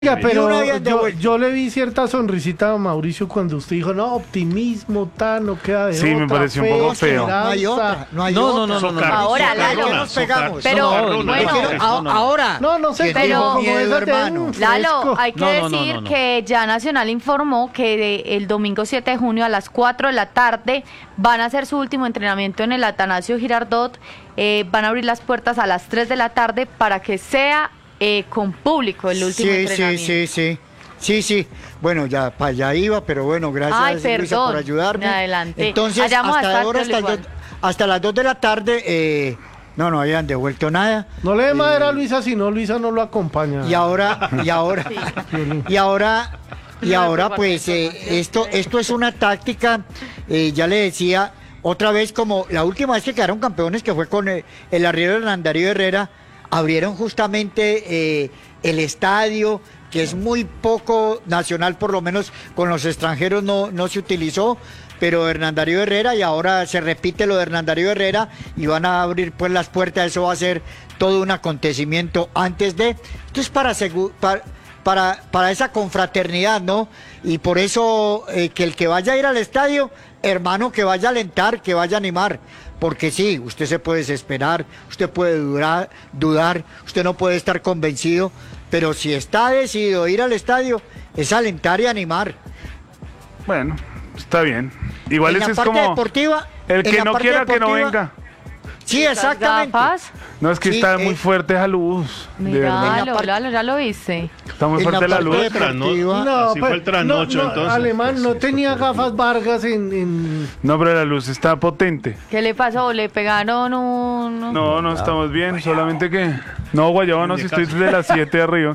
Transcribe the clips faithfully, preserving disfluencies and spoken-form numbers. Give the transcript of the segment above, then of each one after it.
Oiga, pero una bien yo, devuelta. yo le vi cierta sonrisita a Mauricio cuando usted dijo, no, optimismo, tal, no queda de Sí, me otra, pareció un fe, poco feo. No hay esperanza. otra, no hay No, otra. no, no, no, no. Socar- Ahora, socarrona, Lalo, ¿qué nos pegamos? Pero, socarrona, bueno, eso, A- eso no. ahora, No, no sé, Pero- dijo como Miedo, esa de hermano. un Lalo, fresco. hay que No, no, no, decir no, no. que ya Nacional informó que de- el domingo siete de junio a las cuatro de la tarde van a hacer su último entrenamiento en el Atanasio Girardot. Eh, van a abrir las puertas a las tres de la tarde para que sea eh, con público el último sí, sí, entrenamiento. sí, sí. Sí, sí. Bueno, ya para allá iba, pero bueno, gracias Ay, Luisa perdón. por ayudarme. Adelante. Entonces, Allá vamos a hasta estar, ahora, pero hasta, el igual. do- hasta las dos de la tarde, eh, no, no habían devuelto nada. No le dé madera a Luisa, si no, Luisa no lo acompaña. Y ahora, y ahora, y ahora, y ahora, pues, eh, esto, esto es una táctica, eh, ya le decía, otra vez como la última vez que quedaron campeones, que fue con eh, el arriero Hernán Darío Herrera, abrieron justamente eh, el estadio, que es muy poco nacional, por lo menos con los extranjeros no, no se utilizó, pero Hernán Darío Herrera, y ahora se repite lo de Hernán Darío Herrera, y van a abrir pues las puertas, eso va a ser todo un acontecimiento antes de, esto es para, segu- para, para, para esa confraternidad, ¿no? Y por eso eh, que el que vaya a ir al estadio, hermano, que vaya a alentar, que vaya a animar, porque sí, usted se puede desesperar, usted puede dudar, dudar, usted no puede estar convencido, pero si está decidido a ir al estadio, es alentar y animar. Bueno, está bien. Igual En ese la es parte como deportiva, el en que la no parte quiera que no deportiva, venga. Sí, exactamente. ¿Gafas? No, es que Sí, está eh, muy fuerte esa luz. de verdad. Míralo, parte- Lalo, ya lo viste. Está muy en fuerte la parte luz. deportiva, No, Así fue pero- el trasnocho, no, no, entonces. Alemán no tenía gafas Vargas en... en- No, pero la luz está potente. ¿Qué le pasó? ¿Le pegaron un...? No, no estamos bien, solamente que... No, Guayaba, no, si estoy de las siete arriba.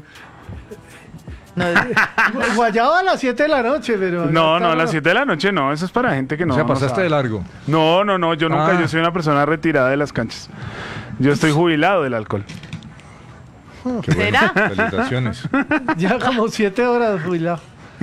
No, Guayaba a las siete de la noche, pero... No, no, a las siete de la noche no, eso es para gente que no. o sea, no pasaste sabe. de largo. No, no, no, yo nunca, Ah. yo soy una persona retirada de las canchas. Yo estoy jubilado del alcohol. Qué bueno. ¿Será? Felicitaciones. Ya como siete horas jubilado.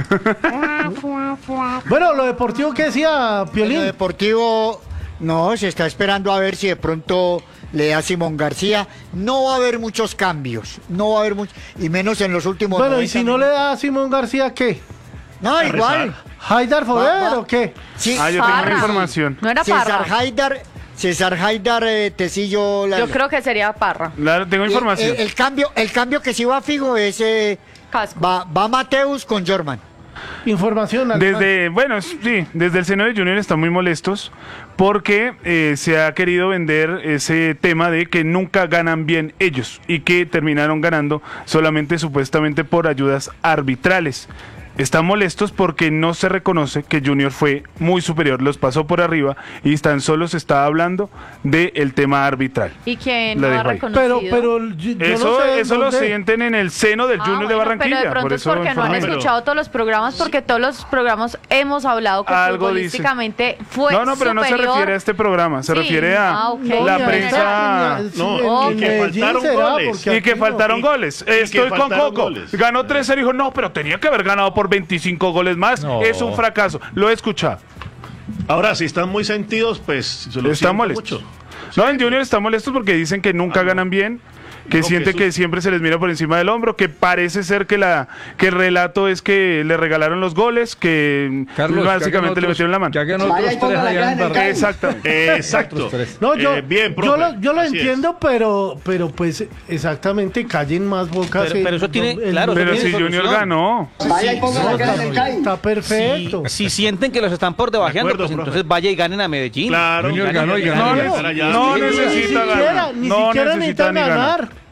Bueno, lo deportivo que decía en lo Piolín. deportivo, no, se está esperando a ver si de pronto le da Simón García. No va a haber muchos cambios, no va a haber muchos, y menos en los últimos Bueno, y noventa si no le minutos. da a Simón García, ¿qué? No, A igual. rezar. ¿Haidar Foder Va- va. o qué? Sí, Ah, yo tengo Parra. una información. No era César Parra. Haidar, César Haidar eh, Tecillo. la- Yo creo que sería Parra. La- tengo el, información. el- el cambio, el cambio que sí va fijo es eh, Casco. va, va Mateus con Jorman. Información. Alemán. Desde, bueno, sí, desde el seno de Junior están muy molestos porque eh, se ha querido vender ese tema de que nunca ganan bien ellos y que terminaron ganando solamente supuestamente por ayudas arbitrales. Están molestos porque no se reconoce que Junior fue muy superior, los pasó por arriba y tan solo se está hablando del tema arbitral. ¿Y quién La no ha dejo ahí. reconocido? Pero, pero yo, yo Eso, no sé eso lo dónde. sienten en el seno del Ah, Junior de bueno, Barranquilla. Pero de pronto por es eso porque no han informo. escuchado todos los programas, porque todos los programas hemos hablado que Algo futbolísticamente fue No, no, pero no se superior. refiere a este programa, se Sí, refiere a ah, ok. No, la ni a prensa. esa, ni a- No, sí, y en que Medellín faltaron será, goles. porque Y que aquí faltaron Y- goles. y que Estoy con faltaron Coco. goles. Ganó tres, él dijo, no, pero tenía que haber ganado por veinticinco goles más. No. Es un fracaso. Lo he escuchado. Ahora, si están muy sentidos, pues se lo Están siento molestos. mucho. No, en Junior están molestos porque dicen que nunca Ah, no. ganan bien. Que No, siente que que eso- siempre se les mira por encima del hombro, que parece ser que la que el relato es que le regalaron los goles, que Carlos, básicamente le metieron la mano. Que hagan otros tres allá en Barranquilla. Exactamente. Exacto. No, yo, Eh, bien, yo profe. lo, yo lo Así es. entiendo, pero, pero pues exactamente callen más bocas. Pero- en- pero eso tiene- el- claro, Pero tiene si Junior solución. ganó. Vaya y ponga la cara en el CAI. Está perfecto. Si, si sienten que los están por debajeando, De acuerdo, pues profe. entonces vaya y ganen a Medellín. Claro. Junior ganen, ganó y ganen, ganó. ganen, No, ganen allá. no Ni- ni necesita siquiera, ganar. Ni No siquiera necesita necesitan ni ganar. ganar.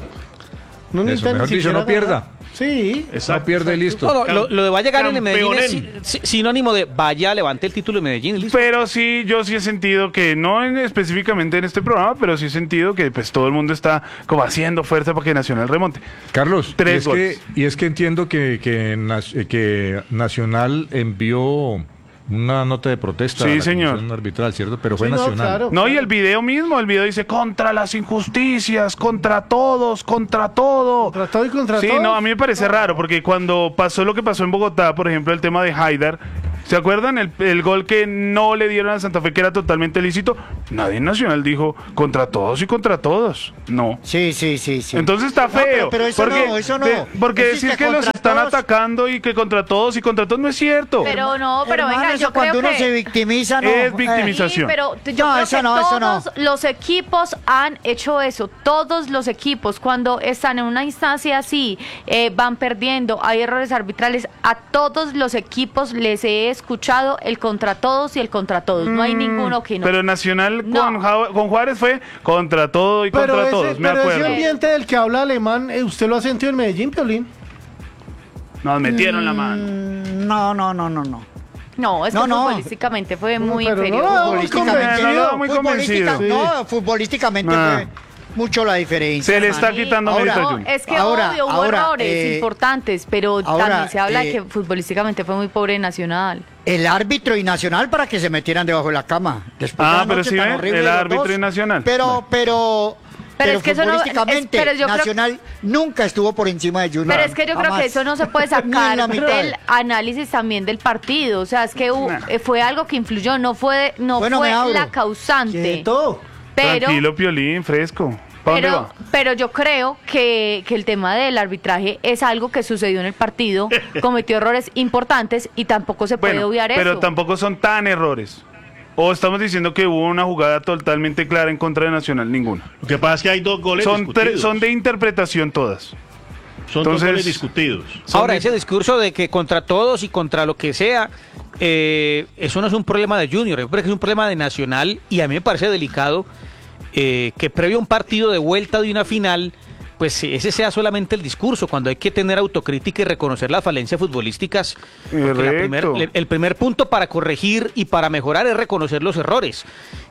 No Eso, necesitan mejor ni dicho, siquiera no pierda. ganar. Sí. Exacto. No pierde y listo. No, no, lo, lo de vaya a ganar en Medellín es si- Campeonen. si- sinónimo de vaya, levante el título de Medellín y listo. Pero sí, yo sí he sentido que, no en, específicamente en este programa, pero sí he sentido que pues todo el mundo está como haciendo fuerza para que Nacional remonte. Carlos, Tres y es, que, goles. y es que entiendo que, que, Nas- eh, que Nacional envió una nota de protesta Sí, a la señor. Comisión arbitral, ¿cierto? Pero fue Sí, no, Nacional. claro. No, y el video mismo, el video dice contra las injusticias, contra todos, contra todo. Contra todo y contra Sí, todos. no, a mí me parece raro, porque cuando pasó lo que pasó en Bogotá, por ejemplo, el tema de Haidar, ¿Se acuerdan el, el gol que no le dieron a Santa Fe, que era totalmente lícito? Nadie en Nacional dijo contra todos y contra todos. No. Sí, sí, sí, sí. Entonces está No, feo. pero, pero eso porque, no, eso no. de- porque Existe decir que los contra están todos. atacando y que contra todos y contra todos no es cierto. Pero no, pero Hermano, venga, eso yo cuando creo uno que... se victimiza, no. Es eh, victimización. Sí, pero t- yo No, creo eso que no, eso todos no. los equipos han hecho eso. Todos los equipos, cuando están en una instancia así, eh, van perdiendo, hay errores arbitrales. A todos los equipos les he escuchado el contra todos y el contra todos. No hay ninguno que no. Pero Nacional No. con, Ja- con Juárez fue contra todo y Pero, contra ese, todos, me pero ese acuerdo. ambiente del que habla Alemán, eh, ¿usted lo ha sentido en Medellín, Piolín? Nos metieron la mano. Mm, No, no, no, no, no. No, es No, que no. futbolísticamente fue muy pero no, inferior. no, Futbolísticamente, no, no, muy futbolística- convencido. no, futbolísticamente Ah. fue mucho la diferencia. Se le está hermano. quitando Ahora, mérito a No, Junior. es que Ahora, obvio, hubo ahora, errores eh, importantes, pero ahora, también se habla de eh, que futbolísticamente fue muy pobre Nacional. El árbitro y Nacional para que se metieran debajo de la cama. Después de Ah, la pero noche sí tan ve, horrible el de los árbitro dos. y Nacional. Pero, pero, pero, es que eso no- futbolísticamente, es- pero yo creo- Nacional nunca estuvo por encima de Junior. Pero es que yo creo Jamás. que eso no se puede Ni en sacar la mitad. del análisis también del partido. O sea, es que hu- Nah. eh, fue algo que influyó, no fue, no Bueno, fue me abro. la causante. Quieto. Pero, Tranquilo, Piolín, fresco. ¿Para dónde pero, va? pero yo creo que, que el tema del arbitraje es algo que sucedió en el partido, cometió errores importantes y tampoco se puede Bueno, obviar pero eso. tampoco son tan errores. O estamos diciendo que hubo una jugada totalmente clara en contra de Nacional, ninguna. Lo que pasa es que hay dos goles Son, tre- discutidos. son de interpretación todas. Son dos entonces- goles discutidos. Ahora, ese discurso de que contra todos y contra lo que sea, eh, eso no es un problema de Junior, yo creo que es un problema de Nacional y a mí me parece delicado eh, que previo a un partido de vuelta de una final, pues ese sea solamente el discurso, cuando hay que tener autocrítica y reconocer las falencias futbolísticas. Porque la Correcto. primer- el, el primer punto para corregir y para mejorar es reconocer los errores.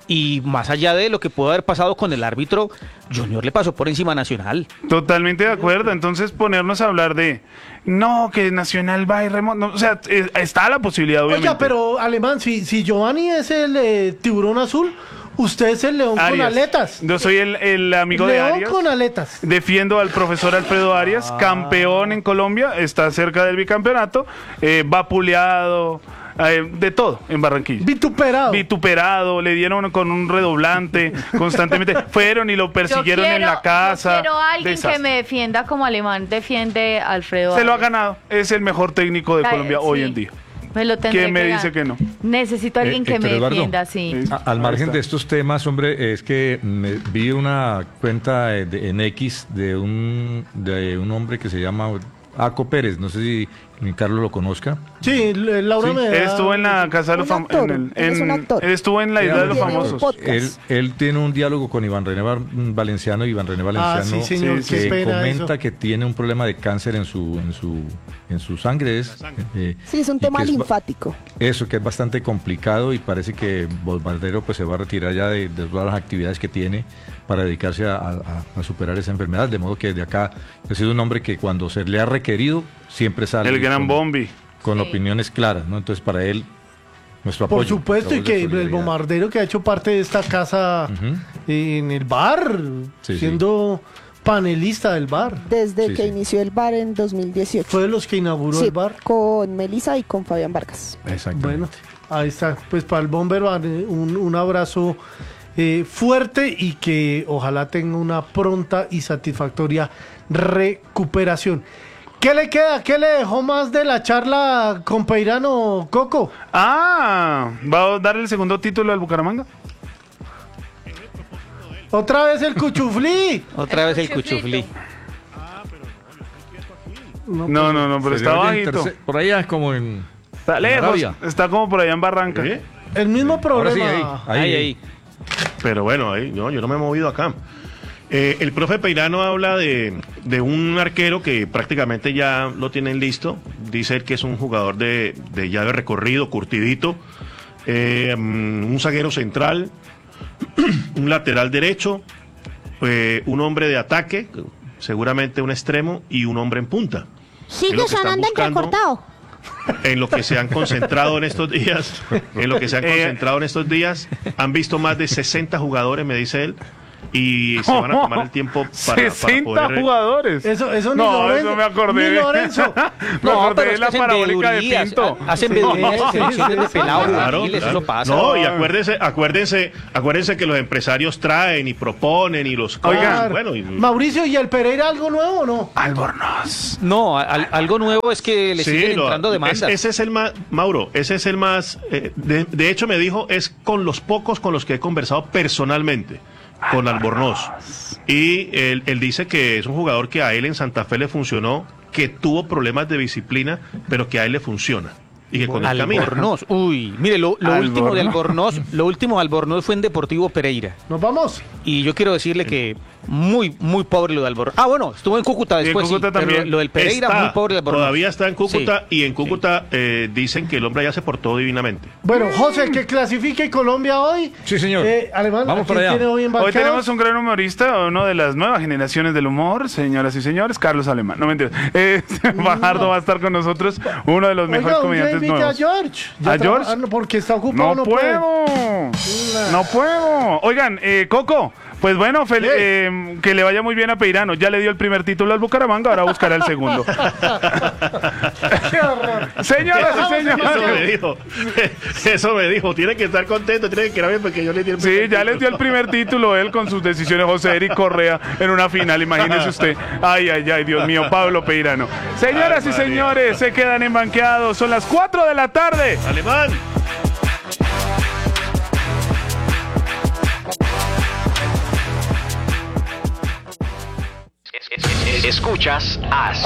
Y más allá de lo que pudo haber pasado con el árbitro, Junior le pasó por encima a Nacional. Totalmente de acuerdo. Entonces ponernos a hablar de no, que Nacional va y remonta. No, o sea, eh, está la posibilidad, obviamente. Oiga, pero Alemán, si, si Giovanni es el eh, tiburón azul, usted es el león con Arias. aletas. Yo soy el, el amigo de León Arias. con aletas. Defiendo al profesor Alfredo Arias, campeón en Colombia, está cerca del bicampeonato, eh, vapuleado, eh, de todo en Barranquilla. Vituperado. Vituperado, le dieron con un redoblante constantemente, fueron y lo Yo persiguieron en quiero- la casa. Yo quiero a alguien Desastre. que me defienda como Alemán defiende a Alfredo. Se lo ha Arias. ganado, es el mejor técnico de Ay, Colombia sí. hoy en día. Me lo tendré ¿Quién me que dice ganar. que no? Necesito a alguien Eh, que Héctor me Eduardo. defienda, sí. Sí. A- al margen está. de estos temas, hombre, es que me vi una cuenta eh, de- en X de un, de un hombre que se llama Aco Pérez, no sé si Carlos lo conozca. Sí, le- Laura Sí, me da- él estuvo en la casa de los Un famosos. actor, él es un actor. Él estuvo en la isla de los Tiene un famosos. podcast. Él, él tiene un diálogo con Iván René Val- Valenciano. Iván René Valenciano sí, señor, Sí, qué sí, que pena comenta eso. que tiene un problema de cáncer en su en su en su sangre. Es, eh, Sí, es un y tema que es ba- linfático. Eso, que es bastante complicado y parece que Bombardero pues se va a retirar ya de, de todas las actividades que tiene para dedicarse a, a- a superar esa enfermedad. De modo que desde acá ha sido un hombre que cuando se le ha requerido siempre sale El gran con, Bombi. con Sí. opiniones claras, ¿no? Entonces para él nuestro apoyo. Por supuesto, la y voz de que el solidaridad. bombardero que ha hecho parte de esta casa Ujú. en el bar, Sí, sí. siendo panelista del bar. Desde Sí, que sí. inició el bar en dos mil dieciocho. Fue de los que inauguró Sí, el bar. con Melissa y con Fabián Vargas. Exactamente. Bueno, ahí está. Pues para el Bomber Bar, eh, un, un abrazo eh, fuerte y que ojalá tenga una pronta y satisfactoria recuperación. ¿Qué le queda? ¿Qué le dejó más de la charla con Peirano, Coco? Ah, ¿va a dar el segundo título al Bucaramanga? Otra vez el cuchuflí. Otra vez el cuchuflito. cuchuflí. No, No, no, no, pero Se está dio en bajito. tercer- por allá como en... Está lejos. Arabia. Está como por allá en Barranca. ¿Eh? el mismo Ahora sí, problema. ahí. Ahí, ahí. Pero bueno, ahí, no, yo no me he movido acá. Eh, el profe Peirano habla de, de un arquero que prácticamente ya lo tienen listo. Dice él que es un jugador de, de ya de recorrido, curtidito. Eh, mm, un zaguero central, un lateral derecho, eh, un hombre de ataque, seguramente un extremo y un hombre en punta. Es Sigue lo que están sonando buscando. entrecortado. En lo que se han concentrado en estos días, en lo que se han Eh, concentrado en estos días, han visto más de sesenta jugadores, me dice él, y se van a tomar el tiempo para, sesenta para poder... jugadores. Eso, eso ni no, Lorenzo. eso me acordé. Ni Lorenzo. me No, acordé pero de es la que hacen parabólica de veedurías, Pinto. ha- hacen veedurías y selecciones de pelado, Claro, juveniles, claro. eso pasa. No, y acuérdense, acuérdense, acuérdense que los empresarios traen y proponen y los Oigan, Claro. bueno, y- Mauricio, ¿y el Pereira algo nuevo o no? Albornoz. No, al- algo nuevo es que le Sí, siguen lo- entrando demandas. es- ese es el más, Mauro, ese es el más, eh, de, de hecho me dijo, es con los pocos con los que he conversado personalmente, con Albornoz. Y él, él dice que es un jugador que a él en Santa Fe le funcionó, que tuvo problemas de disciplina, pero que a él le funciona. Y que con él camina. Albornoz, uy, mire, lo, lo Albornoz. último de Albornoz, lo último de Albornoz fue en Deportivo Pereira. ¿Nos vamos? Y yo quiero decirle que muy, muy pobre lo de Albornoz. Ah, bueno, estuvo en Cúcuta Y en después, sí, Cúcuta pero también. lo del Pereira, Está, muy pobre de Albornoz. todavía está en Cúcuta Sí. y en Cúcuta eh, dicen que el hombre ya se portó divinamente. Bueno, José, que clasifique Colombia hoy. Sí, señor. Eh, Alemán, Vamos ¿a quién para allá. tiene hoy Hoy embarcados? tenemos un gran humorista, uno de las nuevas generaciones del humor, señoras y señores, Carlos Alemán. No mentiras. Eh, Fajardo va a estar con nosotros, uno de los mejores Oiga, un día comediantes invite nuevos. a George. Ya ¿A George? trabaja- no, porque está ocupado, No, no, puede. puedo. No puedo. Oigan, eh, Coco, pues bueno, fel- eh, que le vaya muy bien a Peirano. Ya le dio el primer título al Bucaramanga, ahora buscará el segundo. Qué horror. Señoras y Eso me señores. dijo. Eso me dijo. Tienen que estar contentos, tienen que quedar bien porque yo le di el Sí, primer ya les dio el título. primer título él con sus decisiones, José Eric Correa, en una final, imagínese usted. Ay, ay, ay, Dios mío, Pablo Peirano. Señoras Ay, y María. señores, se quedan embanqueados. Son las cuatro de la tarde. Alemán. Escuchas As.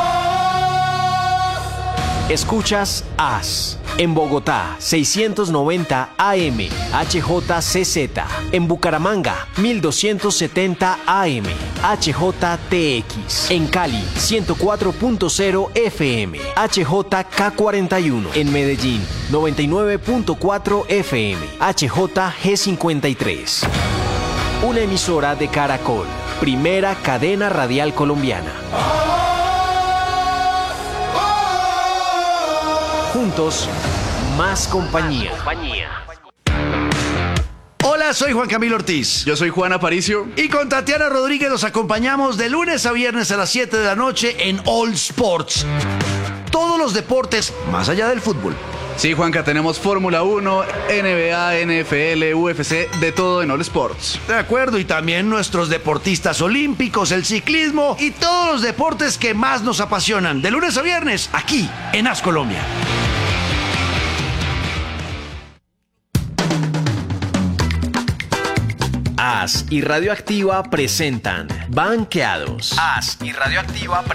Escuchas As. En Bogotá, seiscientos noventa A M, H J C Z. En Bucaramanga, mil doscientos setenta A M, H J T X. En Cali, ciento cuatro punto cero F M, H J K cuarenta y uno. En Medellín, noventa y nueve punto cuatro F M, H J G cincuenta y tres. Una emisora de Caracol, primera cadena radial colombiana. Juntos, más compañía. Hola, soy Juan Camilo Ortiz. Yo soy Juan Aparicio. Y con Tatiana Rodríguez los acompañamos de lunes a viernes a las siete de la noche en All Sports. Todos los deportes más allá del fútbol. Sí, Juanca, tenemos Fórmula uno, N B A, N F L, U F C, de todo en All Sports. De acuerdo, y también nuestros deportistas olímpicos, el ciclismo y todos los deportes que más nos apasionan. De lunes a viernes, aquí en As Colombia. As y Radioactiva presentan Banqueados. As y Radioactiva presentan